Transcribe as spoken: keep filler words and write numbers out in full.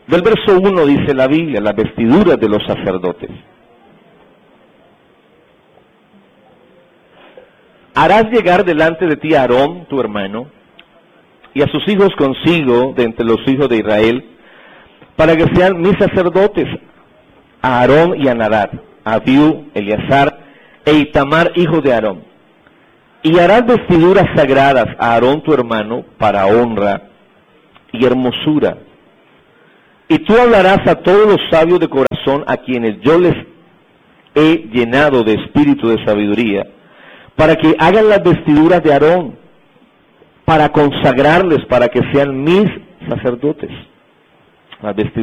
Del verso uno dice la Biblia, las vestiduras de los sacerdotes. Harás llegar delante de ti a Aarón, tu hermano, y a sus hijos consigo de entre los hijos de Israel, para que sean mis sacerdotes, a Aarón y a Nadab, a Abiú, Eleazar e Itamar, hijos de Aarón. Y harás vestiduras sagradas a Aarón tu hermano para honra y hermosura. Y tú hablarás a todos los sabios de corazón a quienes yo les he llenado de espíritu de sabiduría, para que hagan las vestiduras de Aarón, para consagrarles, para que sean mis sacerdotes. Las vestiduras